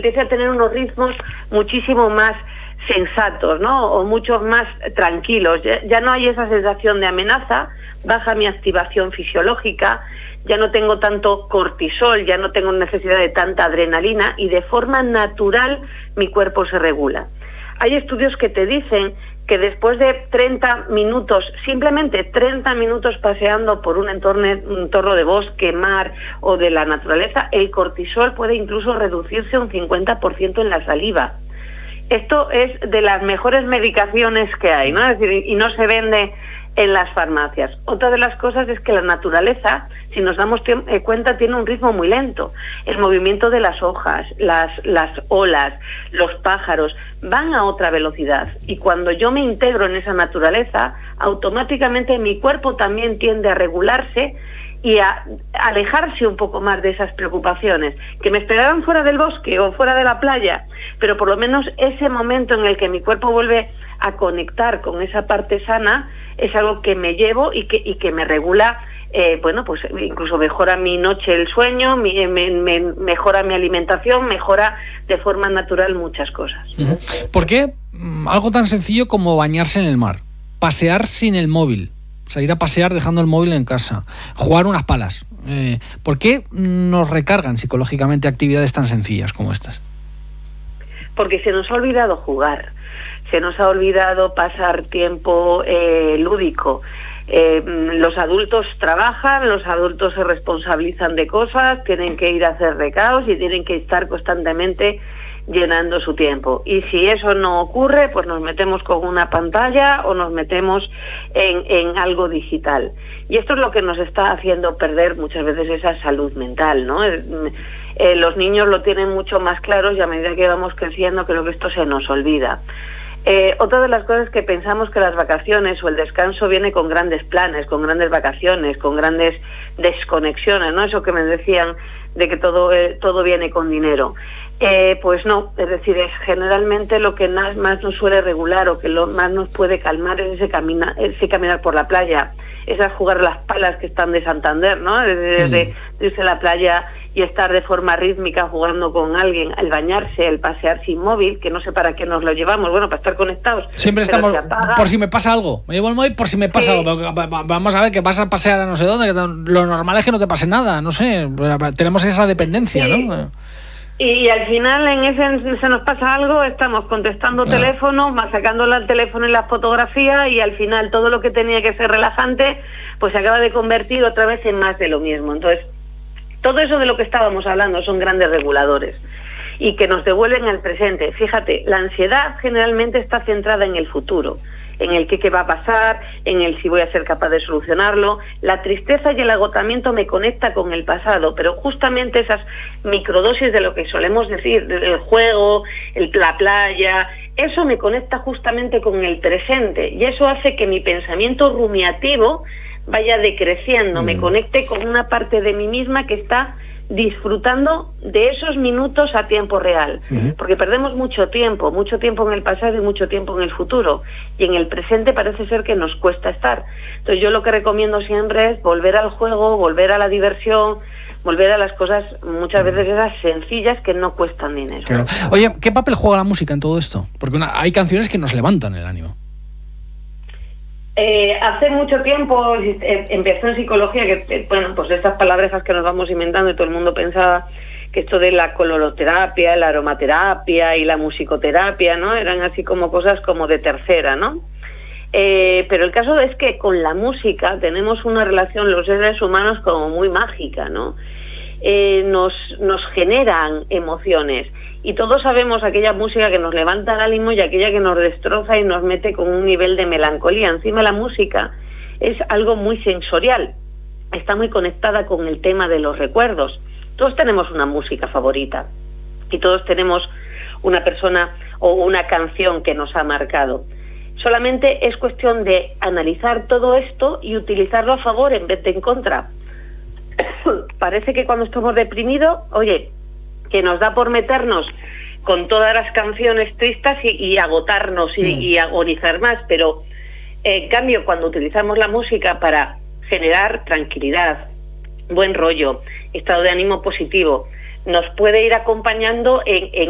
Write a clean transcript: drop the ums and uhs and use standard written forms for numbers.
empiece a tener unos ritmos muchísimo más sensatos, ¿no? O muchos más tranquilos. Ya no hay esa sensación de amenaza, baja mi activación fisiológica, ya no tengo tanto cortisol, ya no tengo necesidad de tanta adrenalina y de forma natural mi cuerpo se regula. Hay estudios que te dicen que después de 30 minutos, simplemente 30 minutos paseando por un entorno de bosque, mar o de la naturaleza, el cortisol puede incluso reducirse un 50% en la saliva. Esto es de las mejores medicaciones que hay, ¿no? Es decir, y no se vende en las farmacias. Otra de las cosas es que la naturaleza, si nos damos cuenta, tiene un ritmo muy lento. El movimiento de las hojas, las olas, los pájaros, van a otra velocidad. Y cuando yo me integro en esa naturaleza, automáticamente mi cuerpo también tiende a regularse y a alejarse un poco más de esas preocupaciones, que me esperarán fuera del bosque o fuera de la playa, pero por lo menos ese momento en el que mi cuerpo vuelve a conectar con esa parte sana es algo que me llevo y que me regula, pues incluso mejora mi noche el sueño, mejora mi alimentación, mejora de forma natural muchas cosas. ¿Por qué algo tan sencillo como bañarse en el mar, pasear sin el móvil, salir a pasear dejando el móvil en casa, jugar unas palas? ¿Por qué nos recargan psicológicamente actividades tan sencillas como estas? Porque se nos ha olvidado jugar, se nos ha olvidado pasar tiempo lúdico. Los adultos trabajan, los adultos se responsabilizan de cosas, tienen que ir a hacer recados y tienen que estar constantemente llenando su tiempo. Y si eso no ocurre, pues nos metemos con una pantalla o nos metemos en algo digital. Y esto es lo que nos está haciendo perder muchas veces esa salud mental, ¿no? Los niños lo tienen mucho más claro y a medida que vamos creciendo creo que esto se nos olvida. Otra de las cosas que pensamos que las vacaciones o el descanso viene con grandes planes, con grandes vacaciones, con grandes desconexiones, ¿no? Eso que me decían de que todo viene con dinero. Pues no, es decir, es generalmente lo que más nos suele regular o que lo más nos puede calmar es ese caminar por la playa, esas jugar las palas que están de Santander, ¿no? De irse a la playa y estar de forma rítmica jugando con alguien, el bañarse, el pasear sin móvil, que no sé para qué nos lo llevamos, bueno, para estar conectados. Siempre estamos, por si me pasa algo, me llevo el móvil por si me pasa algo, vamos a ver que vas a pasear a no sé dónde, que lo normal es que no te pase nada, no sé, tenemos esa dependencia, ¿no? Y al final en ese se nos pasa algo, estamos contestando teléfonos, sacando el teléfono en las fotografías y al final todo lo que tenía que ser relajante pues se acaba de convertir otra vez en más de lo mismo. Entonces, todo eso de lo que estábamos hablando son grandes reguladores y que nos devuelven al presente. Fíjate, la ansiedad generalmente está centrada en el futuro, en el qué va a pasar, en el si voy a ser capaz de solucionarlo. La tristeza y el agotamiento me conecta con el pasado, pero justamente esas microdosis de lo que solemos decir, el juego, la playa, eso me conecta justamente con el presente y eso hace que mi pensamiento rumiativo vaya decreciendo, me conecte con una parte de mí misma que está disfrutando de esos minutos a tiempo real, porque perdemos mucho tiempo en el pasado y mucho tiempo en el futuro, y en el presente parece ser que nos cuesta estar. Entonces yo lo que recomiendo siempre es volver al juego, volver a la diversión, volver a las cosas muchas veces esas sencillas que no cuestan dinero. Claro. Oye, ¿qué papel juega la música en todo esto? Porque hay canciones que nos levantan el ánimo. Hace mucho tiempo empezó en psicología que, pues estas palabras que nos vamos inventando y todo el mundo pensaba que esto de la coloroterapia, la aromaterapia y la musicoterapia, ¿no? Eran así como cosas como de tercera, ¿no? Pero el caso es que con la música tenemos una relación los seres humanos como muy mágica, ¿no? Nos generan emociones y todos sabemos aquella música que nos levanta el ánimo y aquella que nos destroza y nos mete con un nivel de melancolía. Encima la música es algo muy sensorial, está muy conectada con el tema de los recuerdos. Todos tenemos una música favorita y todos tenemos una persona o una canción que nos ha marcado. Solamente es cuestión de analizar todo esto y utilizarlo a favor en vez de en contra. Parece que cuando estamos deprimidos, oye, que nos da por meternos con todas las canciones tristes y agotarnos y agonizar más, pero en cambio cuando utilizamos la música para generar tranquilidad, buen rollo, estado de ánimo positivo, nos puede ir acompañando en